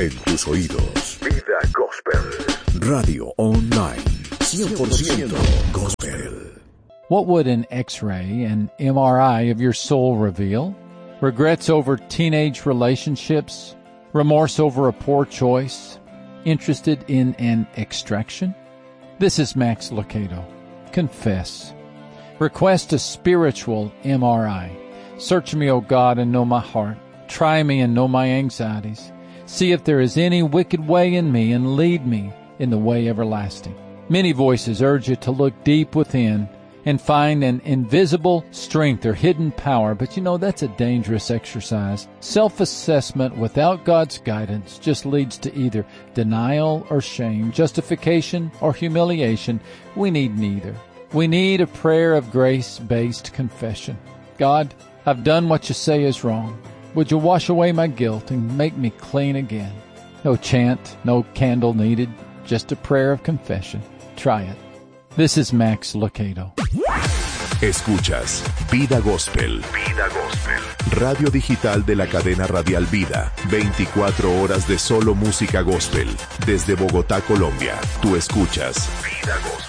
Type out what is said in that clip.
en tus oídos. Vida Gospel. Radio online. 100% Gospel. What would an X-ray and MRI of your soul reveal? Regrets over teenage relationships? Remorse over a poor choice? Interested in an extraction? This is Max Lucado. Confess. Request a spiritual MRI. Search me, O God, and know my heart. Try me and know my anxieties. See if there is any wicked way in me, and lead me in the way everlasting. Many voices urge you to look deep within and find an invisible strength or hidden power, but that's a dangerous exercise. Self-assessment without God's guidance just leads to either denial or shame, justification or humiliation. We need neither. We need a prayer of grace-based confession. God, I've done what you say is wrong. Would you wash away my guilt and make me clean again? No chant, no candle needed, just a prayer of confession. Try it. This is Max Lucado. Escuchas Vida Gospel. Vida Gospel. Radio digital de la cadena radial Vida. 24 horas de solo música gospel. Desde Bogotá, Colombia. Tú escuchas Vida Gospel.